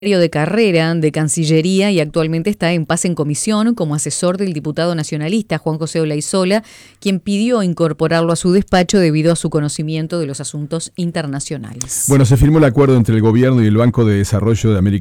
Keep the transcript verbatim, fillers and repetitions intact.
de carrera de Cancillería y actualmente está en paz en comisión como asesor del diputado nacionalista Juan José Olaizola, quien pidió incorporarlo a su despacho debido a su conocimiento de los asuntos internacionales. Bueno, se firmó el acuerdo entre el gobierno y el Banco de Desarrollo de América